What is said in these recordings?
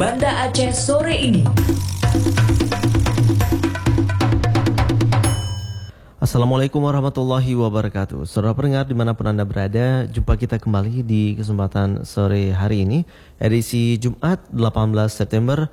Banda Aceh sore ini. Assalamualaikum warahmatullahi wabarakatuh. Saudara pendengar dimanapun Anda berada, jumpa kita kembali di kesempatan sore hari ini, edisi Jumat 18 September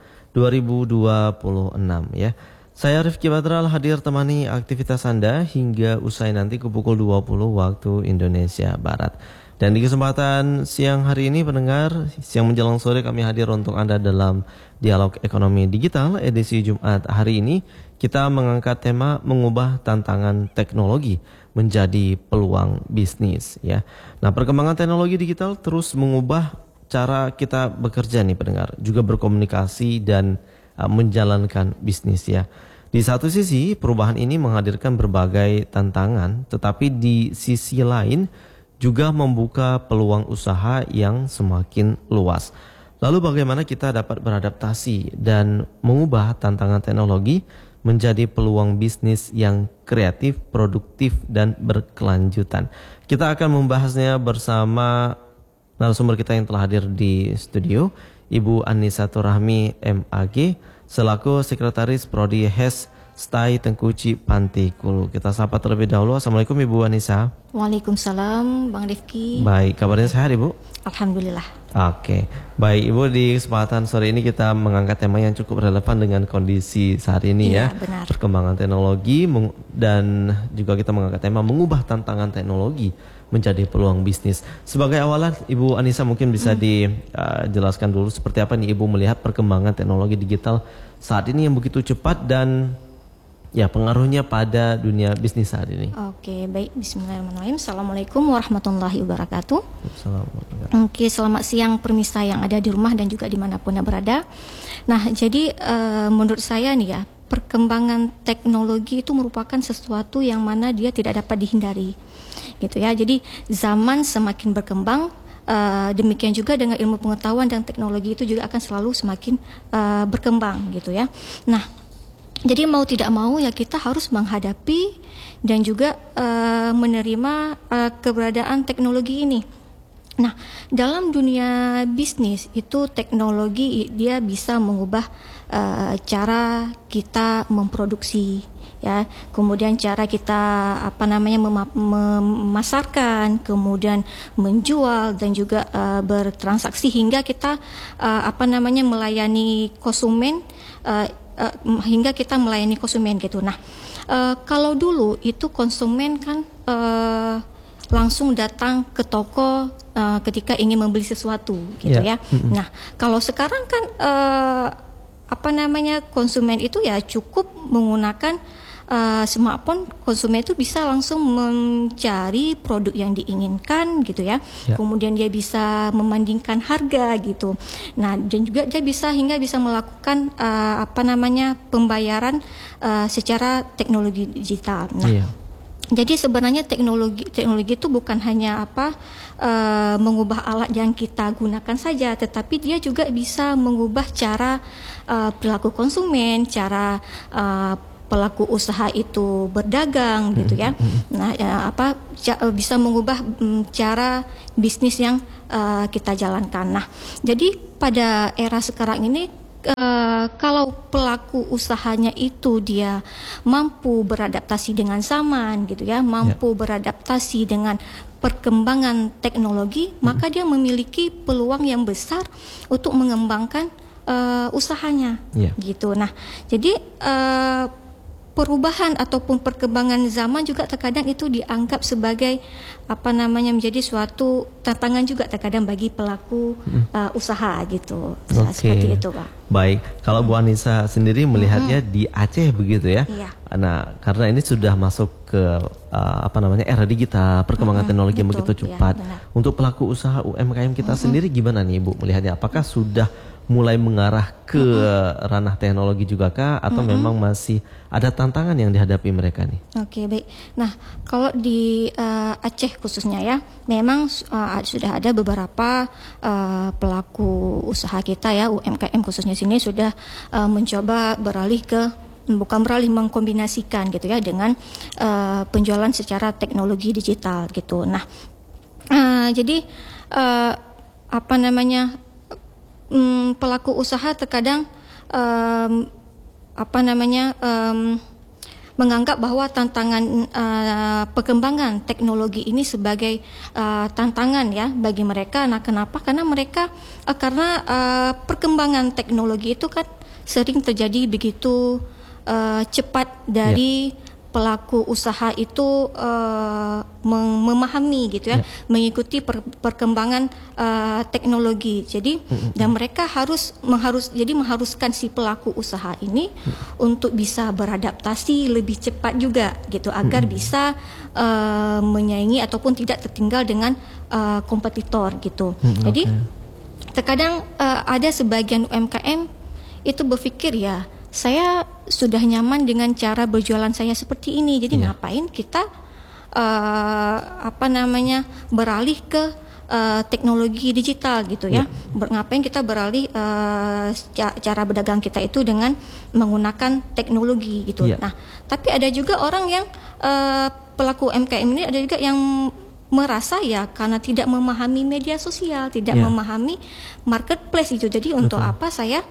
2026 ya. Saya Rifki Badral hadir temani aktivitas Anda hingga usai nanti ke pukul 20 waktu Indonesia Barat. Dan di kesempatan siang hari ini pendengar, siang menjelang sore kami hadir untuk Anda dalam Dialog Ekonomi Digital edisi Jumat hari ini. Kita mengangkat tema mengubah tantangan teknologi menjadi peluang bisnis ya. Nah, perkembangan teknologi digital terus mengubah cara kita bekerja nih pendengar, juga berkomunikasi dan menjalankan bisnis ya. Di satu sisi perubahan ini menghadirkan berbagai tantangan, tetapi di sisi lain juga membuka peluang usaha yang semakin luas. Lalu bagaimana kita dapat beradaptasi dan mengubah tantangan teknologi menjadi peluang bisnis yang kreatif, produktif, dan berkelanjutan. Kita akan membahasnya bersama narasumber kita yang telah hadir di studio, Ibu Anisatur Rahmi MAG, selaku Sekretaris Prodi HES Stai Tengkuci Pantikulu. Kita sapa terlebih dahulu. Assalamualaikum Ibu Anissa. Waalaikumsalam Bang Rifki. Baik, kabarnya sehat Ibu? Alhamdulillah. Oke, baik Ibu, di kesempatan sore ini kita mengangkat tema yang cukup relevan dengan kondisi saat ini ya. Benar. Perkembangan teknologi dan juga kita mengangkat tema mengubah tantangan teknologi menjadi peluang bisnis. Sebagai awalan Ibu Anissa mungkin bisa dijelaskan dulu seperti apa nih Ibu melihat perkembangan teknologi digital saat ini yang begitu cepat dan ya pengaruhnya pada dunia bisnis saat ini. Oke, baik. Bismillahirrahmanirrahim. Assalamualaikum warahmatullahi wabarakatuh. Assalamualaikum. Oke, selamat siang pemirsa yang ada di rumah dan juga dimanapun yang berada. Nah, jadi menurut saya nih ya, perkembangan teknologi itu merupakan sesuatu yang mana dia tidak dapat dihindari, gitu ya. Jadi zaman semakin berkembang, demikian juga dengan ilmu pengetahuan dan teknologi itu juga akan selalu semakin berkembang, gitu ya. Nah, jadi mau tidak mau ya kita harus menghadapi dan juga menerima keberadaan teknologi ini. Nah, dalam dunia bisnis itu teknologi dia bisa mengubah cara kita memproduksi ya, kemudian cara kita memasarkan, kemudian menjual dan juga bertransaksi hingga kita melayani konsumen hingga kita melayani konsumen gitu. Nah, kalau dulu itu konsumen kan langsung datang ke toko ketika ingin membeli sesuatu gitu ya. Nah, kalau sekarang kan konsumen itu ya cukup menggunakan smartphone, konsumen itu bisa langsung mencari produk yang diinginkan gitu ya. Kemudian dia bisa membandingkan harga gitu. Nah, dan juga dia bisa melakukan pembayaran secara teknologi digital. Nah, jadi sebenarnya teknologi itu bukan hanya mengubah alat yang kita gunakan saja, tetapi dia juga bisa mengubah cara perilaku konsumen, cara pelaku usaha itu berdagang gitu ya. Nah, bisa mengubah cara bisnis yang kita jalankan. Nah, jadi pada era sekarang ini kalau pelaku usahanya itu dia mampu beradaptasi dengan zaman gitu ya, mampu beradaptasi dengan perkembangan teknologi, maka dia memiliki peluang yang besar untuk mengembangkan usahanya gitu. Nah, jadi perubahan ataupun perkembangan zaman juga terkadang itu dianggap sebagai menjadi suatu tantangan juga terkadang bagi pelaku usaha gitu. Seperti itu, Pak. Baik, kalau Bu Anissa sendiri melihatnya di Aceh begitu ya. Nah, karena ini sudah masuk ke era digital, perkembangan teknologi yang begitu cepat. Untuk pelaku usaha UMKM kita sendiri gimana nih Ibu melihatnya? Apakah sudah mulai mengarah ke ranah teknologi juga kah atau memang masih ada tantangan yang dihadapi mereka nih? Oke, baik. Nah, kalau di Aceh khususnya ya, memang sudah ada beberapa pelaku usaha kita ya, UMKM khususnya sini sudah mencoba mengkombinasikan gitu ya dengan penjualan secara teknologi digital gitu. Nah, jadi pelaku usaha terkadang menganggap bahwa tantangan perkembangan teknologi ini sebagai tantangan ya bagi mereka. Nah, kenapa? Karena mereka perkembangan teknologi itu kan sering terjadi begitu cepat dari pelaku usaha itu memahami gitu ya, mengikuti perkembangan teknologi. Jadi dan mereka mengharuskan si pelaku usaha ini untuk bisa beradaptasi lebih cepat juga gitu agar bisa menyaingi ataupun tidak tertinggal dengan kompetitor gitu. Jadi terkadang ada sebagian UMKM itu berpikir ya, saya sudah nyaman dengan cara berjualan saya seperti ini. Jadi ngapain kita beralih ke teknologi digital gitu ya. Ngapain kita beralih cara berdagang kita itu dengan menggunakan teknologi gitu. Nah, tapi ada juga orang yang pelaku UMKM ini ada juga yang merasa ya karena tidak memahami media sosial, tidak memahami marketplace itu. Jadi untuk apa saya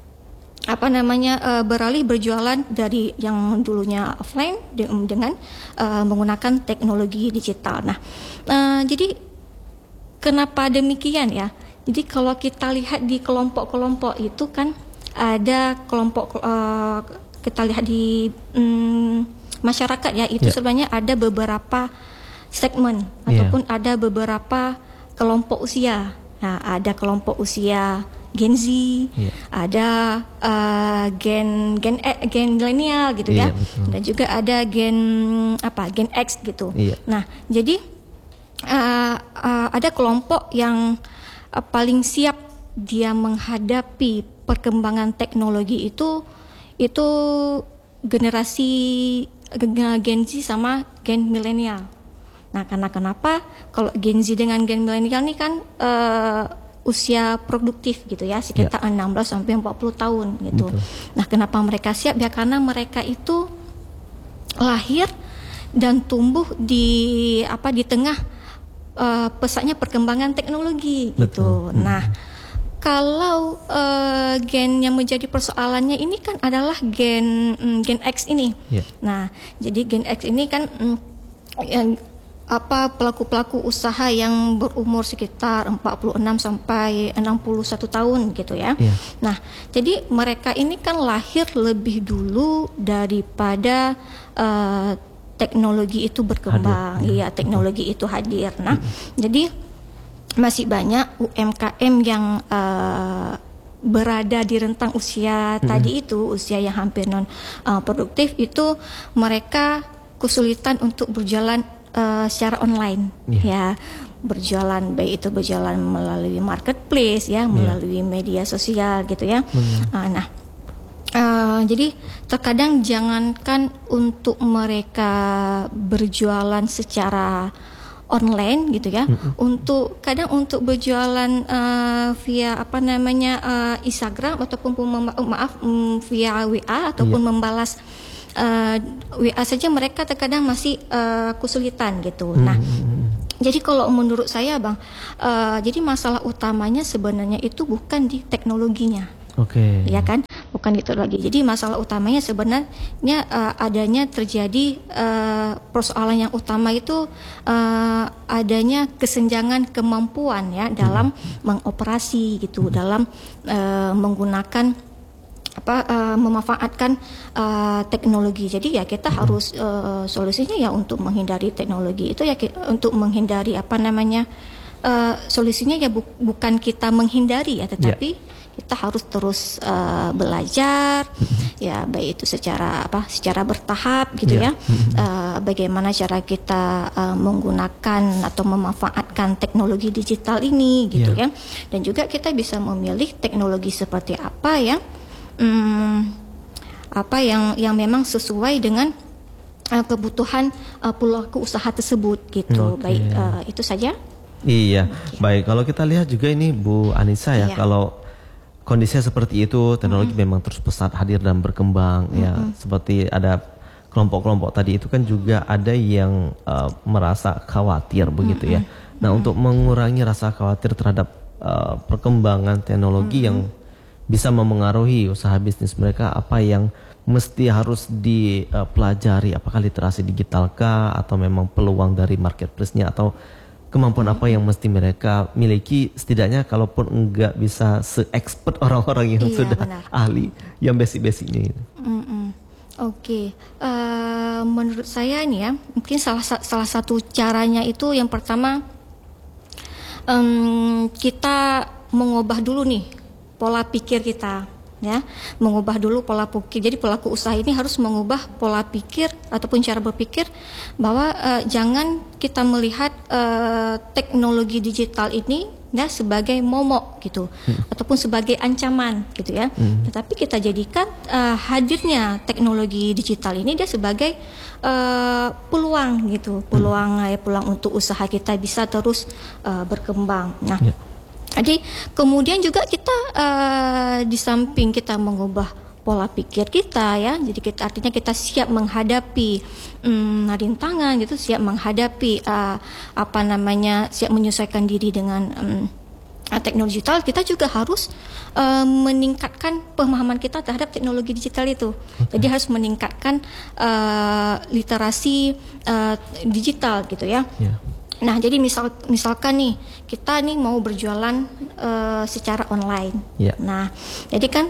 beralih berjualan dari yang dulunya offline dengan menggunakan teknologi digital. Nah, jadi kenapa demikian ya? Jadi kalau kita lihat di kelompok-kelompok itu kan ada kelompok kita lihat di masyarakat ya, itu sebenarnya ada beberapa segmen ataupun ada beberapa kelompok usia. Nah, ada kelompok usia Gen Z, ada gen milenial gitu ya, dan juga ada gen X gitu. Nah, jadi ada kelompok yang paling siap dia menghadapi perkembangan teknologi itu generasi Gen Z sama gen milenial. Nah, karena kenapa? Kalau Gen Z dengan gen milenial ini kan usia produktif gitu ya, sekitar 16 sampai 40 tahun gitu. Nah, kenapa mereka siap? Ya karena mereka itu lahir dan tumbuh di tengah pesatnya perkembangan teknologi gitu. Nah, kalau gen yang menjadi persoalannya ini kan adalah gen X ini. Nah, jadi gen X ini kan pelaku-pelaku usaha yang berumur sekitar 46 sampai 61 tahun gitu ya. Nah, jadi mereka ini kan lahir lebih dulu daripada teknologi itu berkembang. Teknologi itu hadir. Nah, jadi masih banyak UMKM yang berada di rentang usia tadi itu, usia yang hampir non produktif itu, mereka kesulitan untuk berjalan secara online ya, baik itu berjalan melalui marketplace ya, melalui media sosial gitu ya. Jadi terkadang jangankan untuk mereka berjualan secara online gitu ya, untuk berjualan via Instagram ataupun via WA ataupun membalas WA saja mereka terkadang masih kesulitan gitu. Nah, jadi kalau menurut saya Bang, jadi masalah utamanya sebenarnya itu bukan di teknologinya. Ya kan? Bukan itu lagi. Jadi masalah utamanya sebenarnya adanya terjadi persoalan yang utama itu adanya kesenjangan kemampuan ya dalam mengoperasi gitu, dalam menggunakan memanfaatkan teknologi. Jadi ya kita harus solusinya ya untuk menghindari teknologi itu ya untuk menghindari solusinya ya bukan kita menghindari ya, tetapi kita harus terus belajar ya, baik itu secara bertahap gitu ya. Bagaimana cara kita menggunakan atau memanfaatkan teknologi digital ini gitu ya. Dan juga kita bisa memilih teknologi seperti apa yang yang memang sesuai dengan kebutuhan pelaku usaha tersebut gitu. Baik, itu saja. Iya, baik. Kalau kita lihat juga ini Bu Anissa ya, kalau kondisinya seperti itu, teknologi memang terus pesat hadir dan berkembang ya. Seperti ada kelompok-kelompok tadi itu kan juga ada yang merasa khawatir begitu ya. Nah, untuk mengurangi rasa khawatir terhadap perkembangan teknologi yang bisa memengaruhi usaha bisnis mereka, apa yang mesti harus dipelajari? Apakah literasi digital kah, atau memang peluang dari marketplace-nya, atau kemampuan apa yang mesti mereka miliki, setidaknya kalaupun enggak bisa se-expert orang-orang yang sudah ahli yang basic-basicnya itu. Oke. Menurut saya nih ya, mungkin salah satu caranya itu yang pertama, kita mengubah dulu nih pola pikir kita, ya, mengubah dulu pola pikir. Jadi pelaku usaha ini harus mengubah pola pikir ataupun cara berpikir bahwa jangan kita melihat teknologi digital ini ya sebagai momok gitu, ataupun sebagai ancaman gitu ya. Tetapi kita jadikan hadirnya teknologi digital ini dia sebagai peluang gitu, peluang untuk usaha kita bisa terus berkembang. Nah, jadi kemudian juga kita di samping kita mengubah pola pikir kita ya, jadi artinya kita siap menghadapi rintangan gitu, siap menghadapi siap menyesuaikan diri dengan teknologi digital. Kita juga harus meningkatkan pemahaman kita terhadap teknologi digital itu. Jadi harus meningkatkan literasi digital gitu ya. Nah, jadi misalkan nih kita nih mau berjualan secara online. Nah, jadi kan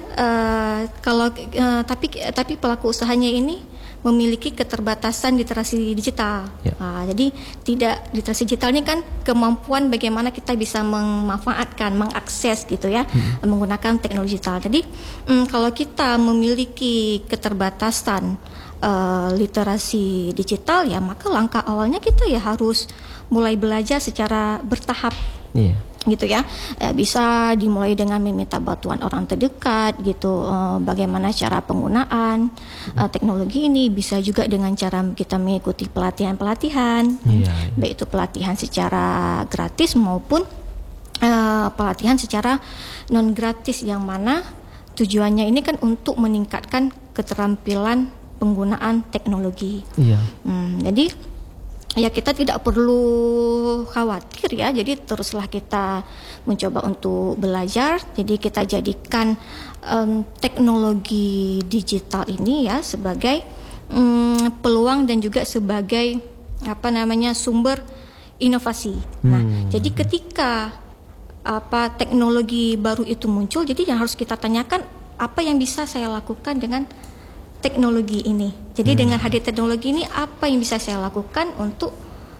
tapi pelaku usahanya ini memiliki keterbatasan literasi digital. Jadi literasi digital ini kan kemampuan bagaimana kita bisa memanfaatkan, mengakses gitu ya, menggunakan teknologi digital. Jadi kalau kita memiliki keterbatasan literasi digital ya, maka langkah awalnya kita ya harus mulai belajar secara bertahap, gitu ya. Bisa dimulai dengan meminta bantuan orang terdekat, gitu. Bagaimana cara penggunaan teknologi ini? Bisa juga dengan cara kita mengikuti pelatihan-pelatihan, baik itu pelatihan secara gratis maupun pelatihan secara non gratis, yang mana tujuannya ini kan untuk meningkatkan keterampilan penggunaan teknologi. Jadi ya kita tidak perlu khawatir ya, jadi teruslah kita mencoba untuk belajar. Jadi kita jadikan teknologi digital ini ya sebagai peluang dan juga sebagai sumber inovasi. Nah, jadi ketika teknologi baru itu muncul, jadi yang harus kita tanyakan, apa yang bisa saya lakukan dengan teknologi ini. Jadi dengan hadir teknologi ini, apa yang bisa saya lakukan untuk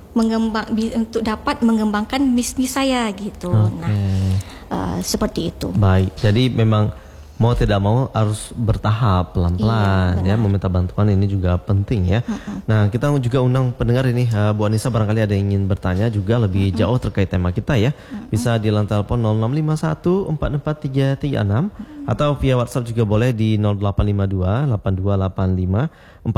dapat mengembangkan bisnis saya gitu. Nah, seperti itu. Baik. Jadi memang mau tidak mau harus bertahap, pelan-pelan ya, meminta bantuan ini juga penting ya. Nah, kita juga undang pendengar ini, Bu Anissa, barangkali ada yang ingin bertanya juga lebih jauh terkait tema kita ya. Bisa di line telepon 0651 44336 atau via WhatsApp juga boleh di 0852 8285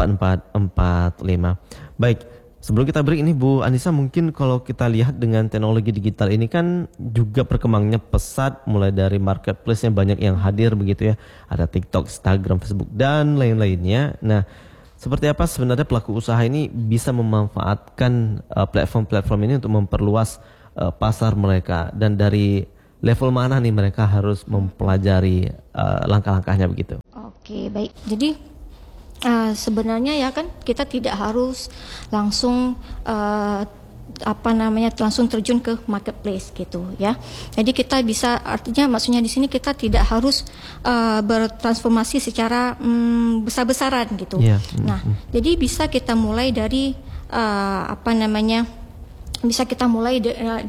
4445. Baik. Sebelum kita break ini, Bu Anissa, mungkin kalau kita lihat dengan teknologi digital ini kan juga perkembangannya pesat, mulai dari marketplace-nya banyak yang hadir begitu ya. Ada TikTok, Instagram, Facebook, dan lain-lainnya. Nah, seperti apa sebenarnya pelaku usaha ini bisa memanfaatkan platform-platform ini untuk memperluas pasar mereka, dan dari level mana nih mereka harus mempelajari langkah-langkahnya begitu? Oke, baik. Jadi sebenarnya ya kan kita tidak harus langsung langsung terjun ke marketplace gitu ya. Jadi kita bisa, artinya maksudnya di sini kita tidak harus bertransformasi secara besar-besaran gitu. Nah, jadi bisa kita mulai dari bisa kita mulai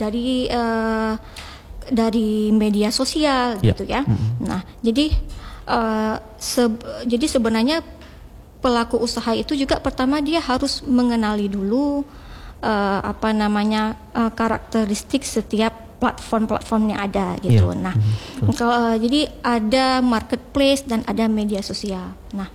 dari media sosial gitu ya. Nah, jadi sebenarnya pelaku usaha itu juga pertama dia harus mengenali dulu karakteristik setiap platform-platform yang ada gitu. Nah, jadi ada marketplace dan ada media sosial. Nah,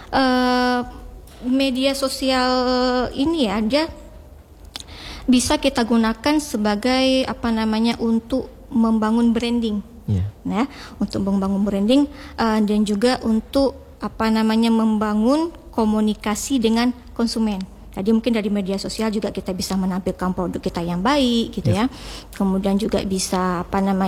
media sosial ini ya dia bisa kita gunakan sebagai untuk membangun branding. Nah, untuk membangun branding dan juga untuk membangun komunikasi dengan konsumen. Tadi mungkin dari media sosial juga kita bisa menampilkan produk kita yang baik gitu ya. Kemudian juga bisa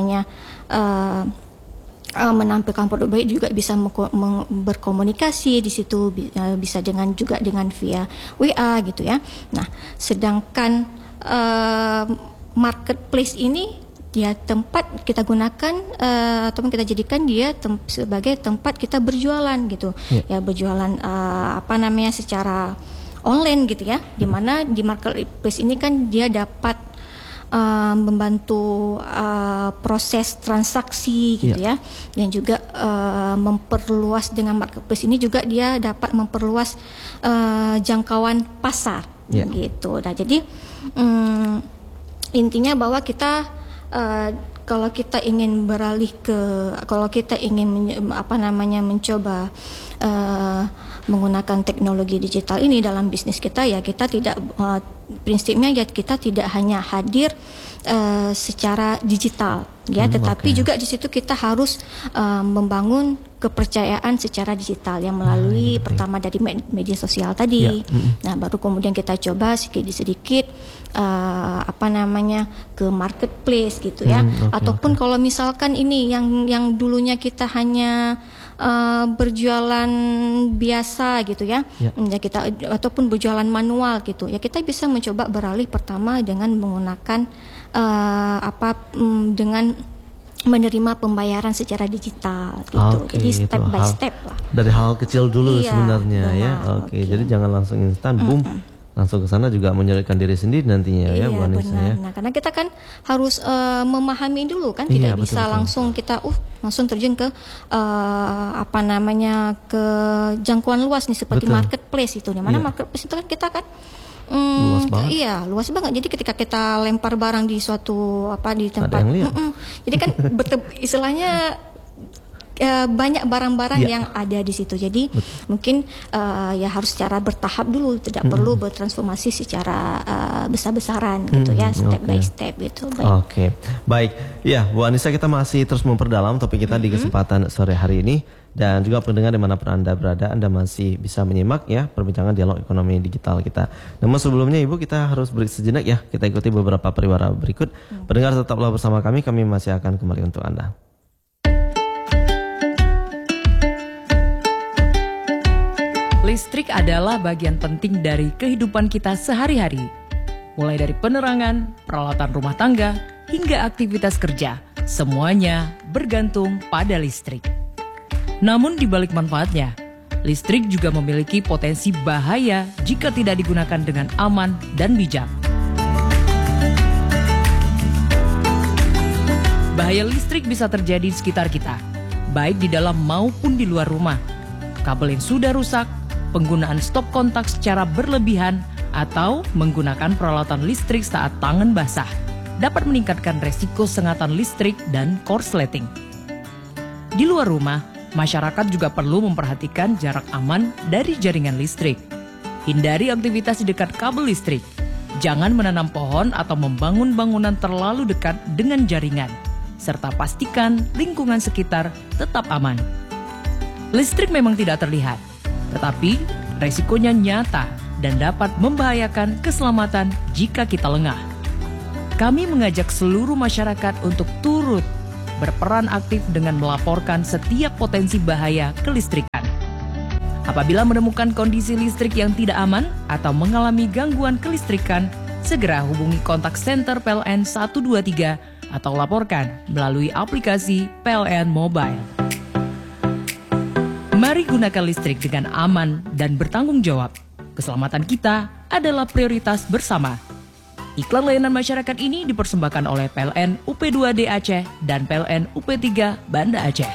menampilkan produk baik, juga bisa berkomunikasi di situ, bisa dengan via WA gitu ya. Nah, sedangkan marketplace ini dia tempat kita gunakan ataupun kita jadikan dia sebagai tempat kita berjualan gitu. Ya berjualan secara online gitu ya. Di mana di marketplace ini kan dia dapat membantu proses transaksi gitu ya, dan juga memperluas, dengan marketplace ini juga dia dapat memperluas jangkauan pasar gitu. Nah, jadi intinya bahwa kita kalau kita ingin mencoba menggunakan teknologi digital ini dalam bisnis kita, ya kita tidak prinsipnya ya kita tidak hanya hadir secara digital ya, tetapi juga di situ kita harus membangun kepercayaan secara digital yang melalui pertama dari media sosial tadi. Nah, baru kemudian kita coba sedikit ke marketplace gitu ya. Ataupun kalau misalkan ini yang dulunya kita hanya berjualan biasa gitu ya, kita ataupun berjualan manual gitu ya, kita bisa mencoba beralih pertama dengan menggunakan dengan menerima pembayaran secara digital gitu. Jadi step by step lah. Dari hal kecil dulu sebenarnya ya. Jadi jangan langsung instan boom. Langsung ke sana juga menyulitkan diri sendiri nantinya ya Bu Anissa ya. Nah, karena kita kan harus memahami dulu kan, tidak bisa langsung kita langsung terjun ke ke jangkauan luas nih seperti marketplace itu. Di mana marketplace itu kan kita kan luas banget. Iya, luas banget. Jadi ketika kita lempar barang di suatu di tempat, jadi kan istilahnya banyak barang-barang yang ada di situ. Jadi mungkin ya harus secara bertahap dulu, tidak perlu bertransformasi secara besar-besaran gitu ya, step by step gitu. Baik. Ya, Bu Anissa, kita masih terus memperdalam topik kita di kesempatan sore hari ini. Dan juga pendengar dimanapun Anda berada, Anda masih bisa menyimak ya perbincangan dialog ekonomi digital kita. Namun sebelumnya Ibu, kita harus break sejenak ya. Kita ikuti beberapa periwara berikut. Pendengar tetaplah bersama kami masih akan kembali untuk Anda. Listrik adalah bagian penting dari kehidupan kita sehari-hari. Mulai dari penerangan, peralatan rumah tangga, hingga aktivitas kerja, semuanya bergantung pada listrik. Namun di balik manfaatnya, listrik juga memiliki potensi bahaya jika tidak digunakan dengan aman dan bijak. Bahaya listrik bisa terjadi di sekitar kita, baik di dalam maupun di luar rumah. Kabel yang sudah rusak, penggunaan stop kontak secara berlebihan, atau menggunakan peralatan listrik saat tangan basah dapat meningkatkan resiko sengatan listrik dan korsleting. Di luar rumah, masyarakat juga perlu memperhatikan jarak aman dari jaringan listrik. Hindari aktivitas di dekat kabel listrik. Jangan menanam pohon atau membangun bangunan terlalu dekat dengan jaringan, serta pastikan lingkungan sekitar tetap aman. Listrik memang tidak terlihat, tetapi resikonya nyata dan dapat membahayakan keselamatan jika kita lengah. Kami mengajak seluruh masyarakat untuk turut berperan aktif dengan melaporkan setiap potensi bahaya kelistrikan. Apabila menemukan kondisi listrik yang tidak aman atau mengalami gangguan kelistrikan, segera hubungi kontak center PLN 123 atau laporkan melalui aplikasi PLN Mobile. Mari gunakan listrik dengan aman dan bertanggung jawab. Keselamatan kita adalah prioritas bersama. Iklan layanan masyarakat ini dipersembahkan oleh PLN UP2D Aceh dan PLN UP3 Banda Aceh.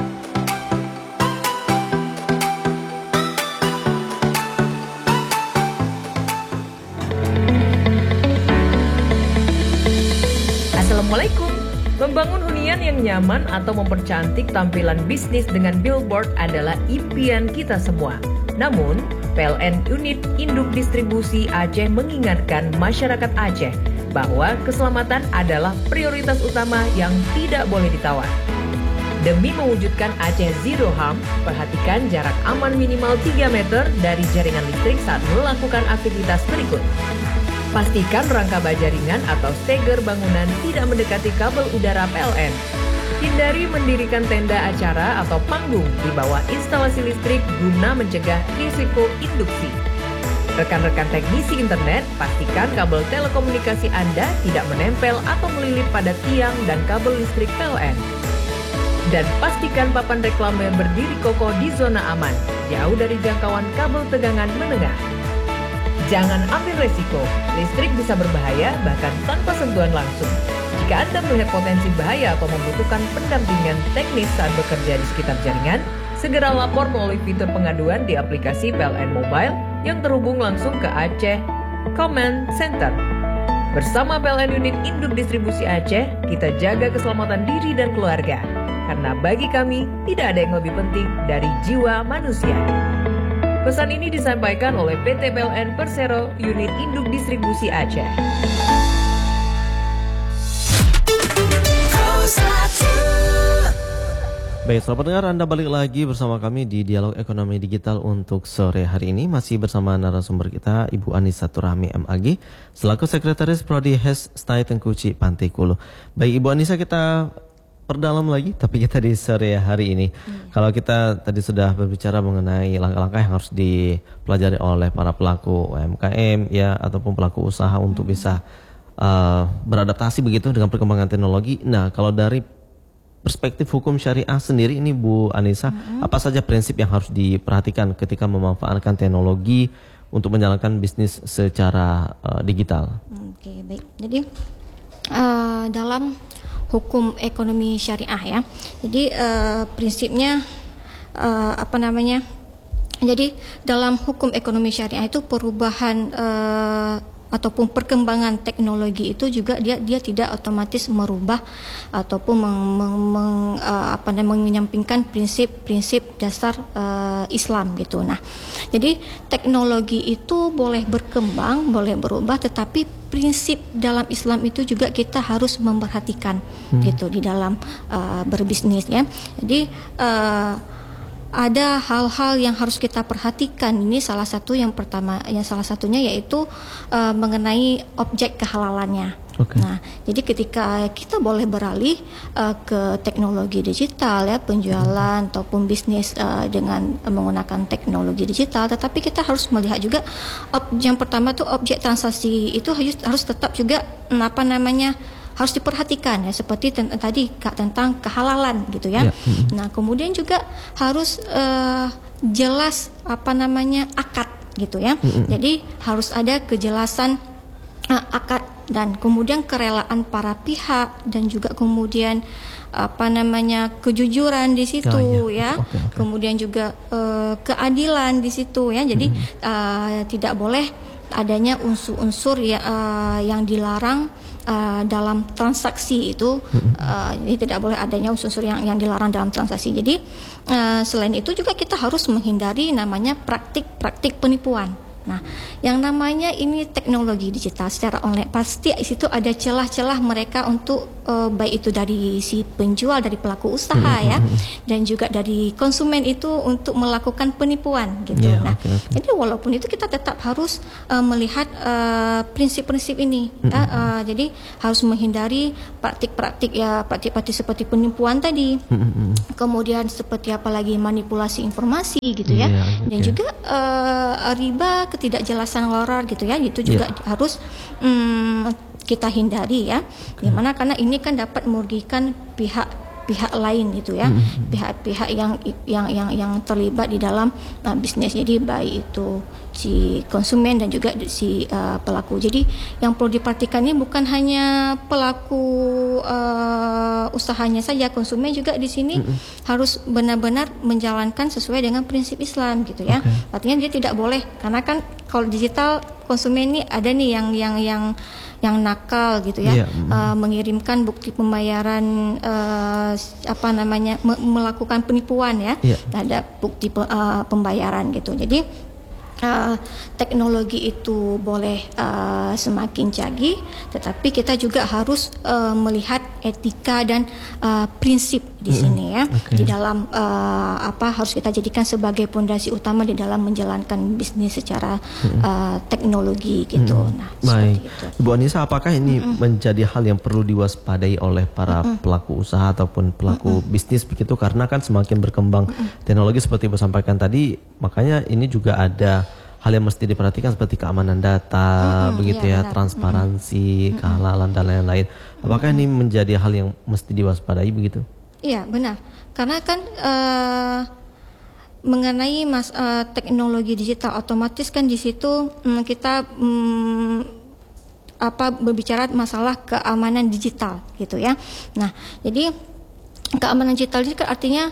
Assalamualaikum. Membangun hunian yang nyaman atau mempercantik tampilan bisnis dengan billboard adalah impian kita semua. Namun, PLN Unit Induk Distribusi Aceh mengingatkan masyarakat Aceh bahwa keselamatan adalah prioritas utama yang tidak boleh ditawar. Demi mewujudkan Aceh Zero Harm, perhatikan jarak aman minimal 3 meter dari jaringan listrik saat melakukan aktivitas berikut. Pastikan rangka baja ringan atau steger bangunan tidak mendekati kabel udara PLN. Hindari mendirikan tenda acara atau panggung di bawah instalasi listrik guna mencegah risiko induksi. Rekan-rekan teknisi internet, pastikan kabel telekomunikasi Anda tidak menempel atau melilit pada tiang dan kabel listrik PLN. Dan pastikan papan reklame berdiri kokoh di zona aman, jauh dari jangkauan kabel tegangan menengah. Jangan ambil resiko, listrik bisa berbahaya bahkan tanpa sentuhan langsung. Jika Anda melihat potensi bahaya atau membutuhkan pendampingan teknis saat bekerja di sekitar jaringan, segera lapor melalui fitur pengaduan di aplikasi PLN Mobile yang terhubung langsung ke Aceh Command Center. Bersama PLN Unit Induk Distribusi Aceh, kita jaga keselamatan diri dan keluarga. Karena bagi kami, tidak ada yang lebih penting dari jiwa manusia. Pesan ini disampaikan oleh PT PLN Persero Unit Induk Distribusi Aceh. Baik, selamat pendengar, Anda balik lagi bersama kami di Dialog Ekonomi Digital untuk sore hari ini. Masih bersama narasumber kita, Ibu Anissa Turahmi MAG, selaku Sekretaris Prodi HES STAI Tengkuci Pantai Kulo. Baik, Ibu Anissa, kita perdalam lagi, tapi kita di sore hari ini. Kalau kita tadi sudah berbicara mengenai langkah-langkah yang harus dipelajari oleh para pelaku UMKM ya, ataupun pelaku usaha untuk bisa beradaptasi begitu dengan perkembangan teknologi. Nah, kalau dari perspektif hukum syariah sendiri ini Bu Anissa, apa saja prinsip yang harus diperhatikan ketika memanfaatkan teknologi untuk menjalankan bisnis secara digital? Oke, baik. Jadi dalam hukum ekonomi syariah ya, jadi prinsipnya jadi dalam hukum ekonomi syariah itu perubahan ataupun perkembangan teknologi itu juga dia tidak otomatis merubah ataupun menyampingkan prinsip-prinsip dasar Islam gitu. Nah, jadi teknologi itu boleh berkembang, boleh berubah, tetapi prinsip dalam Islam itu juga kita harus memperhatikan gitu di dalam berbisnis ya. Jadi ada hal-hal yang harus kita perhatikan. Ini salah satunya yaitu mengenai objek kehalalannya. Okay. Nah, jadi ketika kita boleh beralih ke teknologi digital ya, penjualan ataupun bisnis dengan menggunakan teknologi digital, tetapi kita harus melihat juga yang pertama tuh objek transaksi itu harus tetap juga harus diperhatikan ya, seperti tadi tentang kehalalan gitu ya. Nah, kemudian juga harus jelas akad gitu ya. Jadi harus ada kejelasan akad dan kemudian kerelaan para pihak dan juga kemudian kejujuran di situ ya. Okay. Kemudian juga keadilan di situ ya. Jadi tidak boleh adanya unsur-unsur yang dilarang dalam transaksi itu. Jadi tidak boleh adanya unsur-unsur yang dilarang dalam transaksi. Jadi selain itu juga kita harus menghindari namanya praktik penipuan. Nah, yang namanya ini teknologi digital secara online, pasti di situ ada celah-celah mereka untuk baik itu dari si penjual, dari pelaku usaha ya, dan juga dari konsumen itu untuk melakukan penipuan gitu. Jadi walaupun itu kita tetap harus melihat prinsip-prinsip ini. Jadi harus menghindari praktik-praktik seperti penipuan tadi. Kemudian seperti apalagi manipulasi informasi gitu ya. Dan juga riba, ketidakjelasan loror gitu ya, itu juga harus kita hindari ya. Dimana karena ini kan dapat merugikan pihak lain gitu ya, pihak-pihak yang terlibat di dalam bisnis. Jadi baik itu si konsumen dan juga si pelaku. Jadi yang perlu diperhatikan ini bukan hanya pelaku usahanya saja, konsumen juga di sini harus benar-benar menjalankan sesuai dengan prinsip Islam gitu ya. Artinya dia tidak boleh, karena kan kalau digital konsumen ini ada nih yang nakal gitu ya, mengirimkan bukti pembayaran melakukan penipuan ya, ada bukti pembayaran gitu. Jadi teknologi itu boleh semakin canggih, tetapi kita juga harus melihat etika dan prinsip di sini ya. Di dalam harus kita jadikan sebagai pondasi utama di dalam menjalankan bisnis secara teknologi gitu. Nah, baik. itu. Bu Anissa, apakah ini menjadi hal yang perlu diwaspadai oleh para pelaku usaha ataupun pelaku bisnis begitu, karena kan semakin berkembang teknologi seperti Ibu sampaikan tadi, makanya ini juga ada hal yang mesti diperhatikan seperti keamanan data, begitu ya, transparansi, kehalalan dan lain-lain. Apakah ini menjadi hal yang mesti diwaspadai begitu? Iya, benar. Karena kan mengenai teknologi digital, otomatis kan di situ kita berbicara masalah keamanan digital gitu ya. Nah, jadi keamanan digital ini kan artinya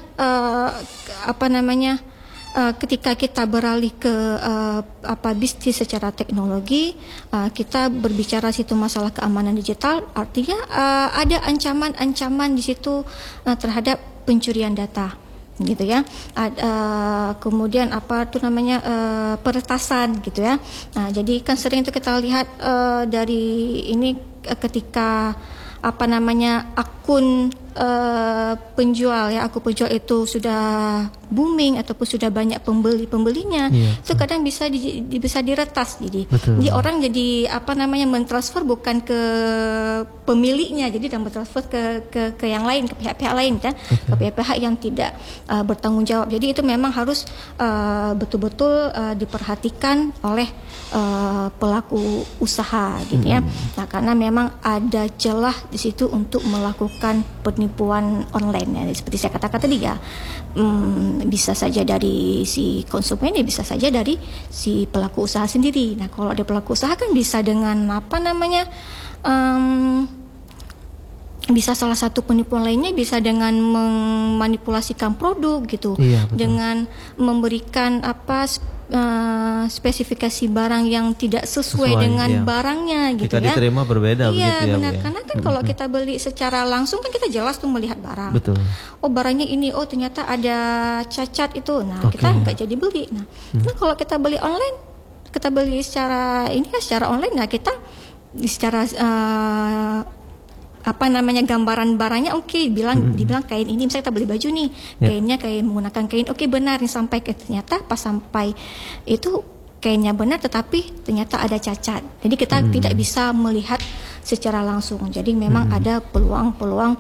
ketika kita beralih ke bisnis secara teknologi, kita berbicara situ masalah keamanan digital, artinya ada ancaman-ancaman di situ terhadap pencurian data, gitu ya. Kemudian peretasan, gitu ya. Nah, jadi kan sering itu kita lihat dari ini ketika akun penjual itu sudah booming ataupun sudah banyak pembelinya, itu kadang bisa diretas, jadi orang jadi mentransfer bukan ke pemiliknya, jadi dan mentransfer ke yang lain, ke pihak-pihak lain kan, ke pihak-pihak yang tidak bertanggung jawab. Jadi itu memang harus betul-betul diperhatikan oleh pelaku usaha gitu ya. Nah, karena memang ada celah di situ untuk melakukan penipuan online ya, seperti saya katakan tadi ya, bisa saja dari si konsumen, bisa saja dari si pelaku usaha sendiri. Nah, kalau ada pelaku usaha kan bisa dengan bisa salah satu penipuan lainnya bisa dengan memanipulasikan produk gitu, dengan memberikan spesifikasi barang yang tidak sesuai dengan barangnya gitu jika ya. diterima berbeda begitu ya. Iya benar, karena kan kalau kita beli secara langsung kan kita jelas tuh melihat barang. Betul. Oh, barangnya ini, oh ternyata ada cacat itu. Nah, kita nggak jadi beli. Nah, kalau kita beli online, kita beli secara online, nah kita secara gambaran barangnya dibilang kain ini, misalnya kita beli baju nih, kainnya kain menggunakan kain, benar nih, sampai ternyata pas sampai itu kainnya benar tetapi ternyata ada cacat. Jadi kita tidak bisa melihat secara langsung. Jadi memang ada peluang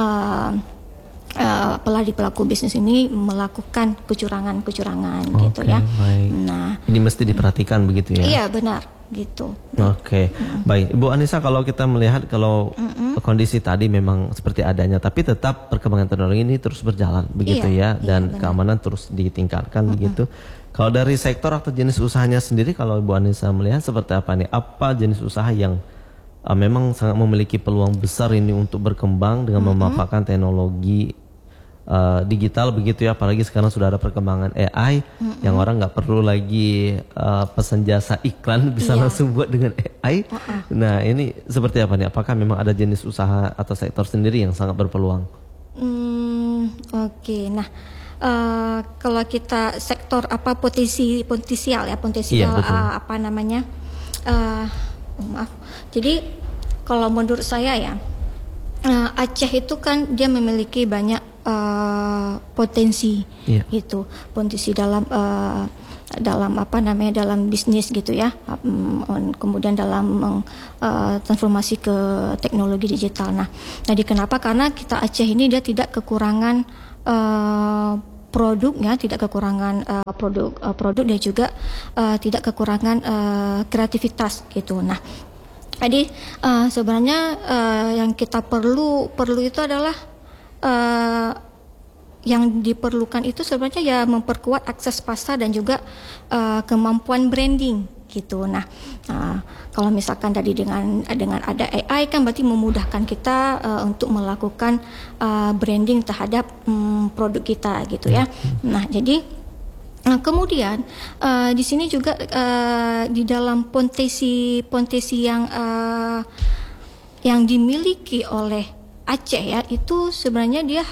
pelaku bisnis ini melakukan kecurangan gitu ya. Baik. Nah, ini mesti diperhatikan begitu ya. Iya, benar gitu. Baik, Ibu Anissa, kalau kita melihat kondisi tadi memang seperti adanya, tapi tetap perkembangan teknologi ini terus berjalan begitu dan keamanan terus ditingkatkan begitu. Kalau dari sektor atau jenis usahanya sendiri, kalau Ibu Anissa melihat seperti apa nih? Apa jenis usaha yang memang sangat memiliki peluang besar ini untuk berkembang dengan memanfaatkan teknologi digital begitu ya, apalagi sekarang sudah ada perkembangan AI yang orang nggak perlu lagi pesan jasa iklan, bisa langsung buat dengan AI. Nah, ini seperti apa nih? Apakah memang ada jenis usaha atau sektor sendiri yang sangat berpeluang? Nah, kalau kita sektor potensial jadi kalau menurut saya ya, Aceh itu kan dia memiliki banyak potensi gitu, potensi dalam dalam bisnis gitu ya, kemudian dalam transformasi ke teknologi digital. Nah, jadi kenapa? Karena kita Aceh ini dia tidak kekurangan produknya, tidak kekurangan produk dan juga tidak kekurangan kreativitas gitu. Nah, jadi sebenarnya yang kita perlu itu adalah yang diperlukan itu sebenarnya ya memperkuat akses pasar dan juga kemampuan branding gitu. Nah, kalau misalkan tadi dengan ada AI kan berarti memudahkan kita untuk melakukan branding terhadap produk kita gitu ya. Nah, jadi kemudian di sini juga di dalam potensi yang dimiliki oleh Aceh ya, itu sebenarnya dia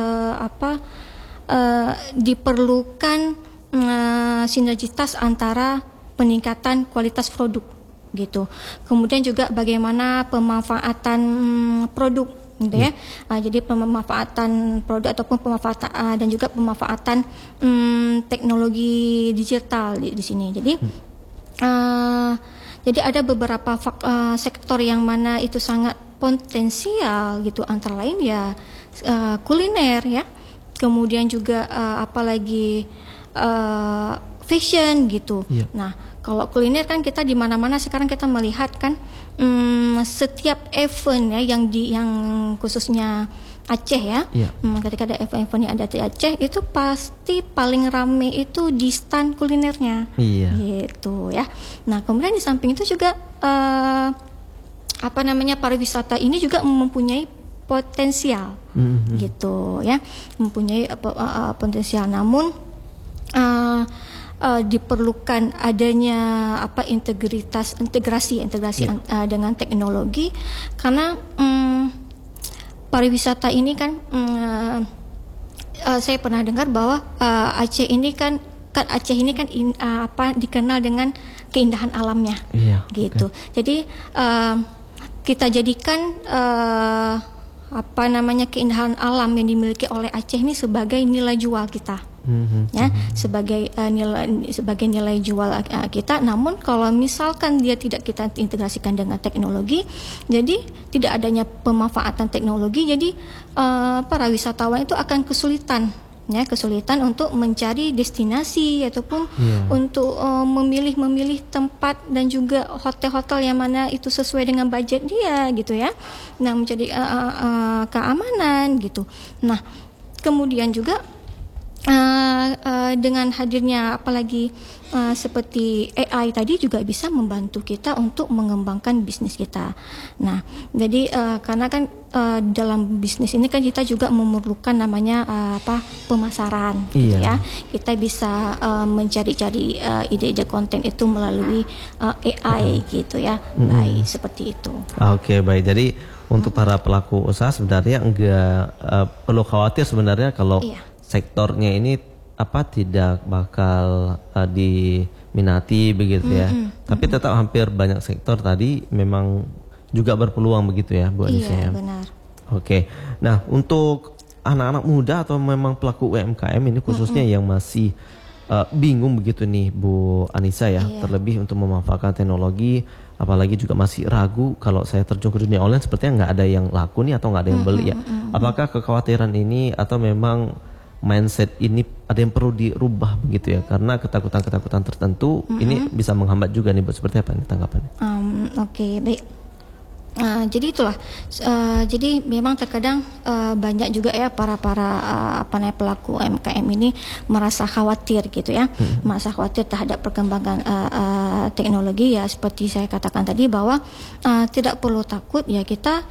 diperlukan sinergitas antara peningkatan kualitas produk gitu. Kemudian juga bagaimana pemanfaatan produk gitu ya. Jadi pemanfaatan produk ataupun pemanfaatan dan juga pemanfaatan teknologi digital di sini. Jadi ada beberapa sektor yang mana itu sangat potensial gitu, antara lain ya kuliner ya, kemudian juga apalagi fashion gitu. Nah, kalau kuliner kan kita di mana-mana sekarang kita melihat kan setiap event ya yang khususnya Aceh ya. Ketika ada event yang ada di Aceh itu pasti paling rame itu di stand kulinernya. Gitu ya. Nah, kemudian di samping itu juga pariwisata ini juga mempunyai potensial gitu ya, mempunyai potensial, namun diperlukan adanya integrasi dengan teknologi, karena pariwisata ini kan saya pernah dengar bahwa Aceh ini kan dikenal dengan keindahan alamnya gitu. Jadi kita jadikan keindahan alam yang dimiliki oleh Aceh ini sebagai nilai jual kita. Sebagai nilai jual kita. Namun kalau misalkan dia tidak kita integrasikan dengan teknologi, jadi tidak adanya pemanfaatan teknologi, jadi para wisatawan itu akan kesulitan untuk mencari destinasi ataupun untuk memilih tempat dan juga hotel-hotel yang mana itu sesuai dengan budget dia gitu ya. Nah, mencari keamanan gitu. Nah, kemudian juga dengan hadirnya apalagi seperti AI tadi juga bisa membantu kita untuk mengembangkan bisnis kita. Nah, jadi karena kan dalam bisnis ini kan kita juga memerlukan namanya pemasaran, gitu ya. Kita bisa mencari-cari ide-ide konten itu melalui AI gitu ya. Baik, seperti itu. Oke, baik. Jadi untuk para pelaku usaha sebenarnya enggak perlu khawatir sebenarnya kalau sektornya ini tidak bakal diminati begitu ya. Tapi tetap hampir banyak sektor tadi memang juga berpeluang begitu ya, Bu Anissa. Iya, benar. Oke. Nah, untuk anak-anak muda atau memang pelaku UMKM ini khususnya yang masih bingung begitu nih, Bu Anissa ya, terlebih untuk memanfaatkan teknologi, apalagi juga masih ragu kalau saya terjun ke dunia online sepertinya nggak ada yang laku nih atau nggak ada yang beli ya. Apakah kekhawatiran ini atau memang mindset ini ada yang perlu dirubah begitu ya, karena ketakutan-ketakutan tertentu ini bisa menghambat juga nih, Bu. Seperti apa nih tanggapannya? Oke, baik. Jadi itulah. Jadi memang terkadang banyak juga ya para pelaku UMKM ini merasa khawatir gitu ya, merasa khawatir terhadap perkembangan teknologi ya. Seperti saya katakan tadi bahwa tidak perlu takut ya,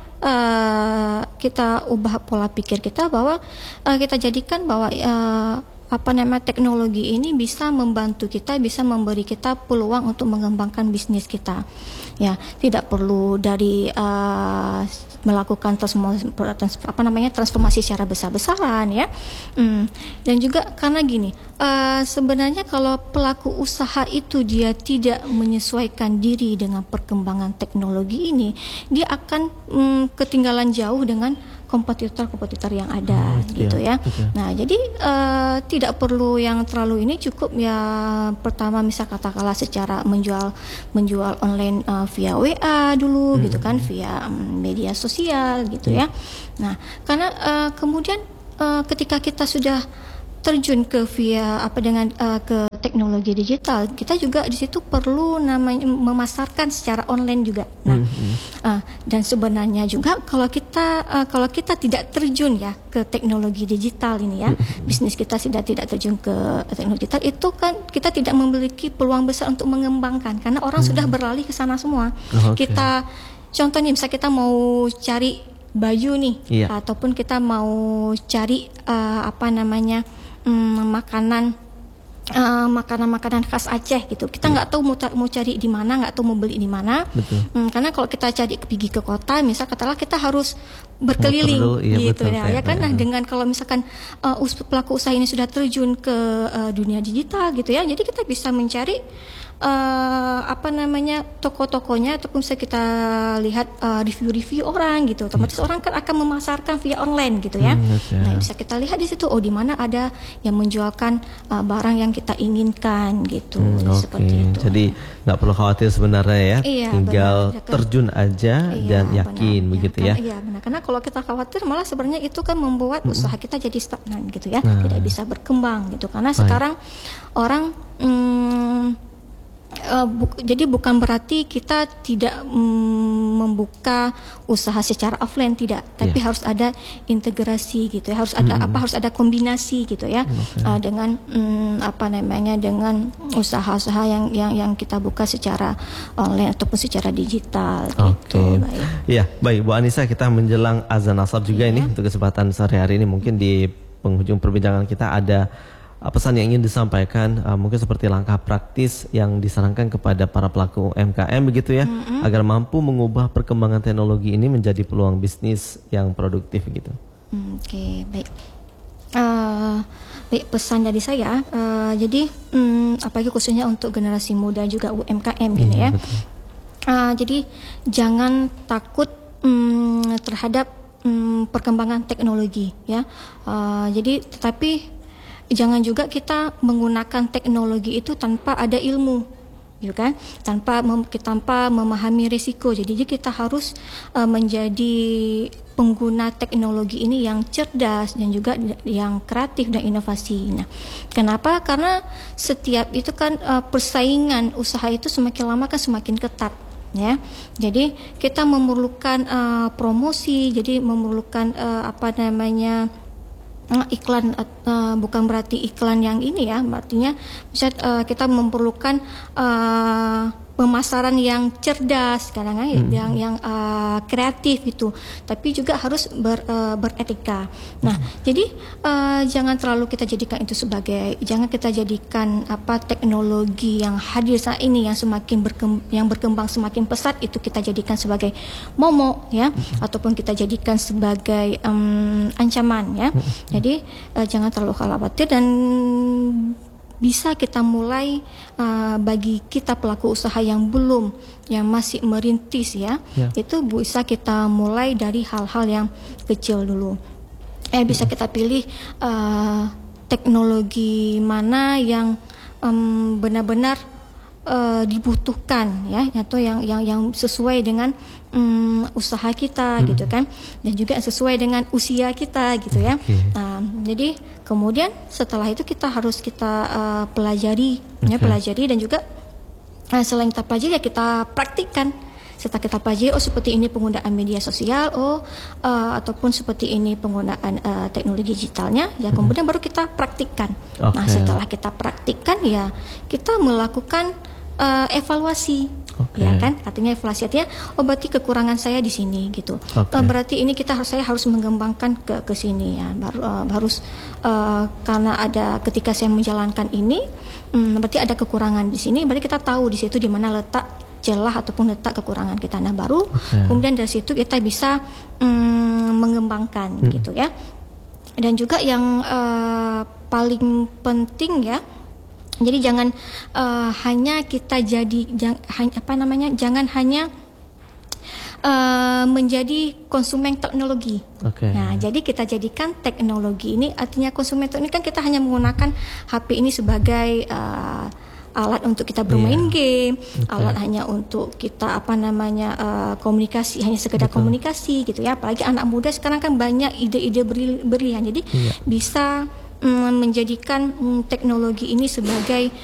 kita ubah pola pikir kita bahwa kita jadikan bahwa teknologi ini bisa membantu kita, bisa memberi kita peluang untuk mengembangkan bisnis kita. Ya, tidak perlu dari melakukan transformasi secara besar-besaran ya. Dan juga karena gini, sebenarnya kalau pelaku usaha itu dia tidak menyesuaikan diri dengan perkembangan teknologi ini, dia akan ketinggalan jauh dengan kompetitor yang ada gitu ya. Nah, jadi tidak perlu yang terlalu ini, cukup ya pertama misal katakanlah secara menjual online via WA dulu gitu kan, via media sosial gitu ya. Nah, karena kemudian ketika kita sudah terjun ke ke teknologi digital, kita juga di situ perlu namanya memasarkan secara online juga. Nah, dan sebenarnya juga kalau kita tidak terjun ya ke teknologi digital ini ya, bisnis kita tidak terjun ke teknologi digital, itu kan kita tidak memiliki peluang besar untuk mengembangkan karena orang sudah beralih ke sana semua. Kita contohnya misalnya kita mau cari baju nih, ataupun kita mau cari makanan khas Aceh gitu. Kita nggak tahu mau cari di mana, nggak tahu mau beli di mana. Karena kalau kita pergi ke kota, misal katakanlah kita harus berkeliling gitu ya kan. Nah, dengan kalau misalkan pelaku usaha ini sudah terjun ke dunia digital gitu ya, jadi kita bisa mencari toko-tokonya ataupun bisa kita lihat review-review orang gitu. Otomatis orang kan akan memasarkan via online gitu ya. Nah, bisa kita lihat di situ di mana ada yang menjualkan barang yang kita inginkan gitu. Seperti itu. Jadi nggak perlu khawatir sebenarnya ya. Iya, tinggal benar. terjun aja dan yakin benar, begitu ya. ya. Iya, benar. Karena kalau kita khawatir malah sebenarnya itu kan membuat usaha kita jadi stagnan gitu ya. Tidak bisa berkembang gitu. Karena sekarang orang jadi bukan berarti kita tidak membuka usaha secara offline, tidak, tapi harus ada integrasi gitu ya, harus ada harus ada kombinasi gitu ya, dengan dengan usaha-usaha yang kita buka secara online ataupun secara digital gitu. Iya, baik Bu Anissa, kita menjelang azan asar juga ini untuk kesempatan sore hari ini, mungkin di penghujung perbincangan kita ada pesan yang ingin disampaikan, mungkin seperti langkah praktis yang disarankan kepada para pelaku UMKM begitu ya, agar mampu mengubah perkembangan teknologi ini menjadi peluang bisnis yang produktif gitu. Baik. Baik, pesan dari saya, jadi apalagi khususnya untuk generasi muda juga UMKM gitu ya. Jadi jangan takut terhadap perkembangan teknologi ya. Jadi tetapi jangan juga kita menggunakan teknologi itu tanpa ada ilmu, gitu kan? Tanpa memahami risiko. Jadi kita harus menjadi pengguna teknologi ini yang cerdas dan juga yang kreatif dan inovasi. Nah, kenapa? Karena setiap itu kan persaingan usaha itu semakin lama kan semakin ketat. Ya, jadi kita memerlukan promosi, jadi memerlukan iklan, bukan berarti iklan yang ini ya, artinya misalnya kita memerlukan pemasaran yang cerdas, kadang-kadang yang kreatif itu, tapi juga harus beretika. Nah, jadi jangan terlalu kita jadikan itu jangan kita jadikan teknologi yang hadir saat ini yang berkembang semakin pesat itu kita jadikan sebagai momok ya, ataupun kita jadikan sebagai ancaman ya. Jadi jangan terlalu khawatir, dan bisa kita mulai bagi kita pelaku usaha yang masih merintis ya, itu bisa kita mulai dari hal-hal yang kecil dulu. Bisa kita pilih teknologi mana yang benar-benar dibutuhkan ya, atau yang sesuai dengan usaha kita gitu kan, dan juga sesuai dengan usia kita gitu ya. Jadi kemudian setelah itu kita harus pelajari dan juga selain kita pelajari ya kita praktikkan. Setelah kita pelajari, seperti ini penggunaan media sosial, ataupun seperti ini penggunaan teknologi digitalnya, ya kemudian baru kita praktikkan. Nah, setelah kita praktikkan ya kita melakukan evaluasi. Ya kan, artinya evaluasi artinya berarti kekurangan saya di sini gitu. Berarti ini saya harus mengembangkan ke sini ya. Harus karena ketika saya menjalankan ini, berarti ada kekurangan di sini, berarti kita tahu di situ di mana letak celah ataupun letak kekurangan kita. Nah, baru kemudian dari situ kita bisa mengembangkan gitu ya. Dan juga yang paling penting ya, jadi jangan hanya kita jangan hanya menjadi konsumen teknologi. Nah, jadi kita jadikan teknologi ini, artinya konsumen teknologi kan kita hanya menggunakan HP ini sebagai alat untuk kita bermain game, alat hanya untuk kita komunikasi, hanya sekedar komunikasi gitu ya. Apalagi anak muda sekarang kan banyak ide-ide berlian, jadi bisa menjadikan teknologi ini sebagai